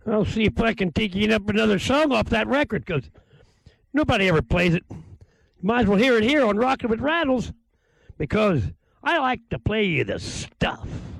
I'll see if I can dig up another song off that record, because nobody ever plays it. Might as well hear it here on Rockin' with Rattles, because I like to play you the stuff.